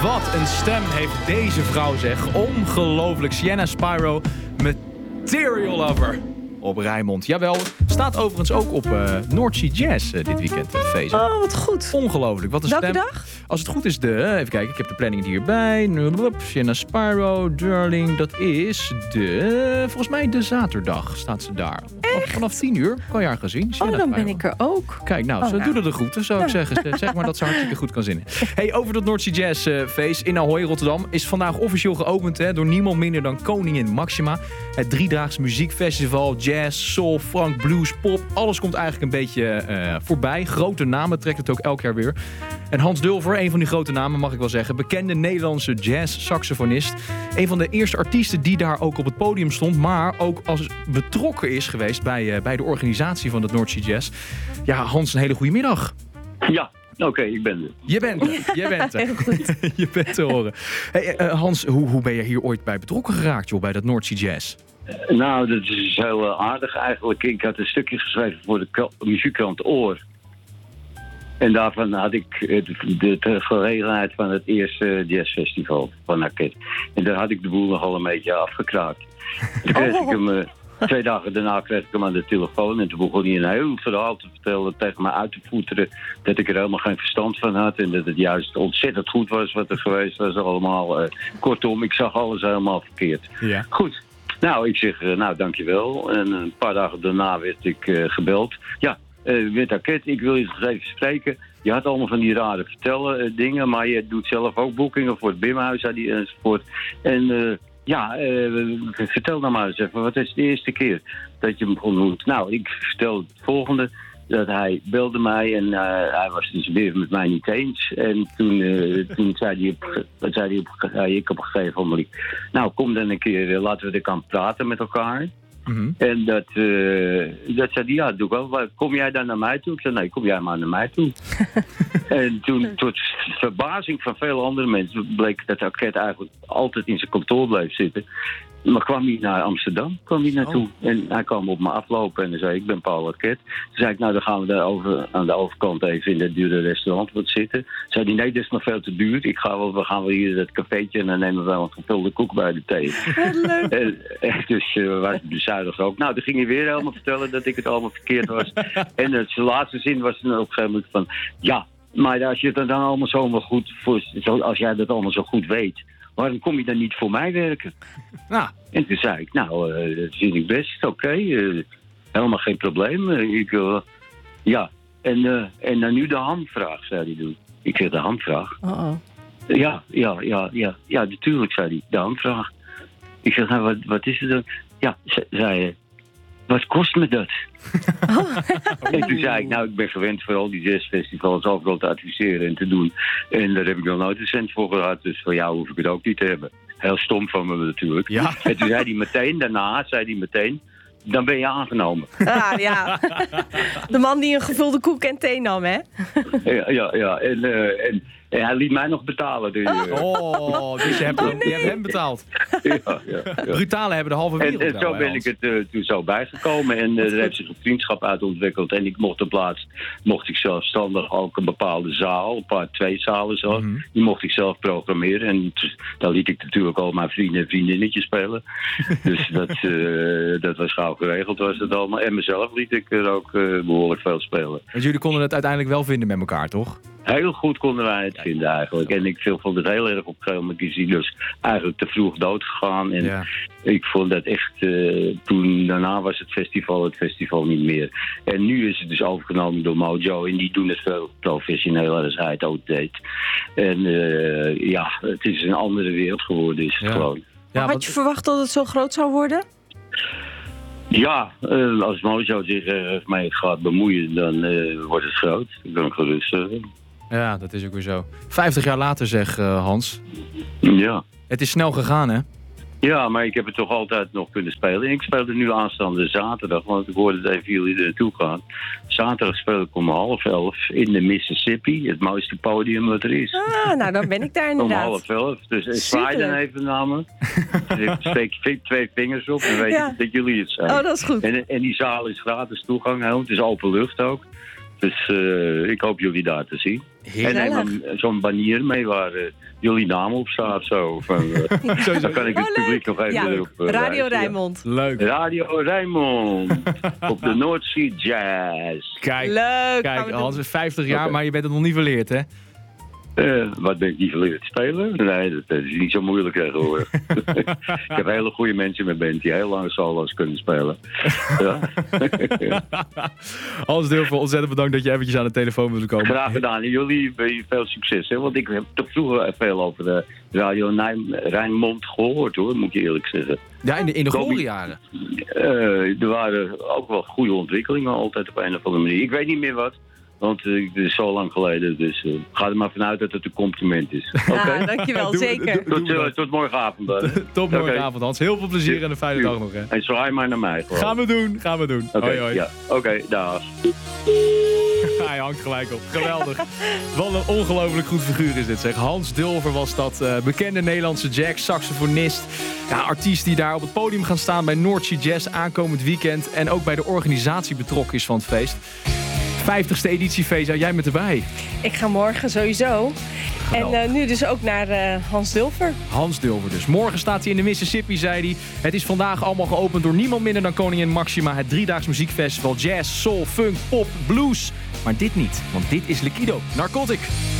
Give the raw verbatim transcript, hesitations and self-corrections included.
Wat een stem heeft deze vrouw, zeg. Ongelooflijk. Sienna Spyro, Material Lover. Op Rijnmond. Jawel, staat overigens ook op uh, North Sea Jazz uh, dit weekend. Uh, feest. Oh, wat goed. Ongelooflijk. Wat een Welke stem. dag? Als het goed is de... Even kijken, ik heb de planning hierbij. Sienna Spyro, Darling. Dat is de... Volgens mij de zaterdag staat ze daar. Echt? Vanaf tien uur kan je haar gaan zien. Sienna Oh, dan Spyro. ben ik er ook. Kijk, nou, oh, ze nou. doet het goed, zou ik zeggen. Zeg maar dat ze hartstikke goed kan zingen. Hey, over dat North Sea Jazz uh, feest in Ahoy, Rotterdam, is vandaag officieel geopend hè, door niemand minder dan Koningin Maxima. Het driedaags muziekfestival, jazz, soul, funk, blues, pop. Alles komt eigenlijk een beetje uh, voorbij. Grote namen trekt het ook elk jaar weer. En Hans Dulver, een van die grote namen mag ik wel zeggen. Bekende Nederlandse jazz-saxofonist. Een van de eerste artiesten die daar ook op het podium stond. Maar ook als betrokken is geweest bij, uh, bij de organisatie van het North Sea Jazz. Ja, Hans, een hele goede middag. Ja, oké, okay, ik ben er. Je bent er, je bent er. Heel goed. Je bent te horen. Hey, uh, Hans, hoe, hoe ben je hier ooit bij betrokken geraakt, joh, bij dat North Sea Jazz? Nou, dat is heel uh, aardig eigenlijk. Ik had een stukje geschreven voor de k- muziekkrant Oor. En daarvan had ik de, de, de gelegenheid van het eerste jazzfestival van Arquette. En daar had ik de boel nogal een beetje afgekraakt. Toen kreeg Oh. ik hem, uh, twee dagen daarna kreeg ik hem aan de telefoon. En toen begon hij een heel verhaal te vertellen, tegen me uit te voeteren. Dat ik er helemaal geen verstand van had. En dat het juist ontzettend goed was wat er geweest was allemaal. Uh, kortom, ik zag alles helemaal verkeerd. Ja. Goed. Nou, ik zeg, uh, nou, dankjewel. En een paar dagen daarna werd ik uh, gebeld. Ja. Uh, met Arquette, ik wil je eens even spreken. Je had allemaal van die rare vertellen uh, dingen, maar je doet zelf ook boekingen voor het Bimhuis enzovoort. En uh, ja, uh, vertel nou maar eens even, wat is de eerste keer dat je hem ontmoet? Nou, ik vertel het volgende, dat hij belde mij en uh, hij was dus weer met mij niet eens. En toen, uh, toen zei hij op, zei hij op, zei ik op een gegeven moment, nou kom dan een keer, uh, laten we er kan praten met elkaar. Mm-hmm. En dat, uh, dat zei hij, ja, doe ik wel. Kom jij dan naar mij toe? Ik zei, nee, kom jij maar naar mij toe. En toen, tot verbazing van veel andere mensen, bleek dat Arquette eigenlijk altijd in zijn kantoor bleef zitten. Maar kwam hij naar Amsterdam, kwam hij naartoe. Oh. En hij kwam op me aflopen en hij zei, ik ben Paul Arquette. Toen zei ik, nou dan gaan we daar over, aan de overkant even in het dure restaurant wat zitten. Toen zei hij, nee, dat is nog veel te duur. Ik ga wel, we gaan wel hier dat cafeetje en dan nemen we wel een gevulde koek bij de thee. Wat leuk. En, en dus uh, was het bezuinigd ook. Nou, dan ging hij weer helemaal vertellen dat ik het allemaal verkeerd was. En het zijn laatste zin was dan op een gegeven moment van, ja, maar als je het dan allemaal zo goed voor, als jij dat allemaal zo goed weet, waarom kom je dan niet voor mij werken? Nou. En toen zei ik, nou, uh, dat vind ik best, oké. Okay, uh, helemaal geen probleem. Uh, ik, uh, ja, en, uh, en dan nu de hamvraag, zei hij doen. Ik zeg, de hamvraag? Uh-oh. Ja, ja, ja, ja, ja, natuurlijk, zei hij, de hamvraag. Ik zeg, nou, wat, wat is het dan? Ja, ze, zei hij, wat kost me dat? Oh. En toen zei ik, nou, ik ben gewend voor al die jazzfestivals overal te adviseren en te doen. En daar heb ik nog nooit een cent voor gehad, dus voor jou hoef ik het ook niet te hebben. Heel stom van me natuurlijk. Ja. En toen zei hij meteen, daarna zei hij meteen, dan ben je aangenomen. Ah, ja. De man die een gevulde koek en thee nam, hè? Ja, ja, ja. En, uh, en, en hij liet mij nog betalen. Dus, uh. Oh, dus je hebt, Oh, hem, nee. je hebt hem betaald. Ja, ja, ja. Brutalen hebben de halve En, wereld. en zo wel, ben Hans. ik het uh, toen zo bijgekomen. En uh, er heeft zich een vriendschap uit ontwikkeld. En ik mocht op laatst, mocht ik zelfstandig ook een bepaalde zaal, een paar twee zalen zelf, Mm-hmm. die mocht ik zelf programmeren. En t- daar liet ik natuurlijk al mijn vrienden en vriendinnetjes spelen. Dus dat, uh, dat was gauw geregeld, was het allemaal. En mezelf liet ik er ook uh, behoorlijk veel spelen. Want jullie konden het uiteindelijk wel vinden met elkaar, toch? Heel goed konden wij het vinden eigenlijk. En ik vond het heel erg op een gegeven moment is hij dus eigenlijk te vroeg dood gegaan. En Ja. ik vond dat echt, uh, toen daarna was het festival het festival niet meer. En nu is het dus overgenomen door Mojo en die doen het veel professioneler als hij het ook deed. En uh, ja, het is een andere wereld geworden is het Ja. gewoon. Ja, Had want- je verwacht dat het zo groot zou worden? Ja, uh, als Mojo zich er mee gaat bemoeien, dan uh, wordt het groot. Ik ben gerust zeggen. ja, dat is ook weer zo. Vijftig jaar later zeg uh, Hans. Ja. Het is snel gegaan, hè? Ja, maar ik heb het toch altijd nog kunnen spelen. En ik speel er nu aanstaande zaterdag, want ik hoorde dat even jullie er naartoe gaan. Zaterdag speel ik om half elf in de Mississippi, het mooiste podium wat er is. Ah, nou dan ben ik daar Om inderdaad. half elf, dus ik zwaai dan even naar me. Dus ik steek v- twee vingers op en weet Ja. ik dat jullie het zijn. Oh, dat is goed. En, en die zaal is gratis toegang, hè, want het is open lucht ook. Dus uh, ik hoop jullie daar te zien. Heerlijk. En neem een, zo'n banier mee waar uh, jullie naam op staat. Zo. Van, uh, dan kan ik het oh, publiek nog even ja. erop uh, Radio wijzen, Rijnmond. Ja. Leuk. Radio Rijnmond. Op de Noordzee Jazz. Kijk, Leuk. kijk Hans, vijftig jaar, Okay. maar je bent het nog niet verleerd, hè? Uh, wat ben ik niet verleerd? Spelen? Nee, dat, dat is niet zo moeilijk tegenwoordig. Ik heb hele goede mensen in mijn band die heel lang solo's kunnen spelen. Ja. Hans Dulfer, ontzettend bedankt dat je eventjes aan de telefoon wilde komen. Graag gedaan. En jullie veel succes. Hè? Want ik heb toch vroeger veel over de Radio Nijm- Rijnmond gehoord, hoor, moet je eerlijk zeggen. Ja, in de, in de gloriejaren. Uh, er waren ook wel goede ontwikkelingen altijd op een of andere manier. Ik weet niet meer wat. Want uh, het is zo lang geleden, dus uh, ga er maar vanuit dat het een compliment is. Oké? Okay? Ja, dankjewel, Doe, zeker. doe, tot, uh, tot morgenavond dan. Tot morgenavond, Hans. Heel veel plezier en een fijne dag nog, hè. En zwaai maar naar mij. Gewoon. Gaan we doen, gaan we doen. Okay, hoi, hoi. Ja. Oké, okay, dag. Hij hangt gelijk op. Geweldig. Wat een ongelooflijk goed figuur is dit, zeg. Hans Dulfer was dat, uh, bekende Nederlandse jazz, saxofonist. Ja, artiest die daar op het podium gaan staan bij Noordzee Jazz aankomend weekend. En ook bij de organisatie betrokken is van het feest. vijftigste editiefeest, zou jij met erbij? Ik ga morgen sowieso. Geweldig. En uh, nu dus ook naar uh, Hans Dulfer. Hans Dulfer dus. Morgen staat hij in de Mississippi, zei hij. Het is vandaag allemaal geopend door niemand minder dan koningin Maxima. Het driedaags muziekfestival jazz, soul, funk, pop, blues. Maar dit niet, want dit is Liquido, Narcotic.